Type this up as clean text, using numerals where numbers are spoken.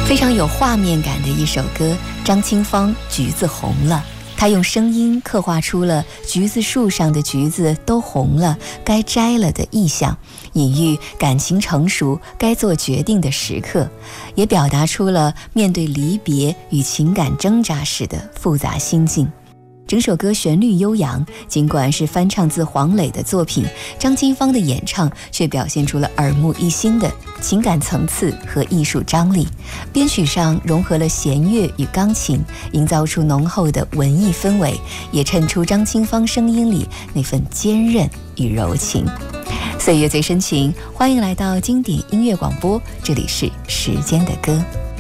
非常有画面感的一首歌，张清芳《橘子红了》。他用声音刻画出了橘子树上的橘子都红了，该摘了的意象，隐喻感情成熟该做决定的时刻，也表达出了面对离别与情感挣扎时的复杂心境。整首歌旋律悠扬，尽管是翻唱自黄磊的作品，张清芳的演唱却表现出了耳目一新的情感层次和艺术张力。编曲上融合了弦乐与钢琴，营造出浓厚的文艺氛围，也衬出张清芳声音里那份坚韧与柔情。岁月最深情，欢迎来到经典音乐广播，这里是时间的歌。